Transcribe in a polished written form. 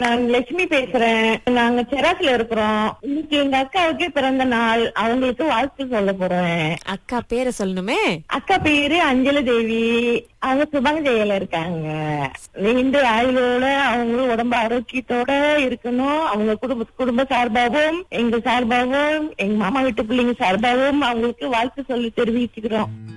நான் லட்சுமி பேசுறேன். நாங்க செராஸ்ல இருக்கிறோம். இன்னைக்கு எங்க அக்காவுக்கு பிறந்த நாள். அவங்களுக்கு வாழ்த்து சொல்ல போறேன். அக்கா பேரை சொல்லணுமே. அக்கா பேரு அஞ்சலி தேவி. அவங்க சுபங்கஜெயில இருக்காங்க. நீண்ட ஆயுளோட அவங்களும் உடம்பு ஆரோக்கியத்தோட இருக்கணும். அவங்க குடும்ப சார்பாகவும் எங்க சார்பாகவும் எங்க மாமா வீட்டு பிள்ளைங்க சார்பாகவும் அவங்களுக்கு வாழ்த்து சொல்லி தெரிவிச்சுக்கிறோம்.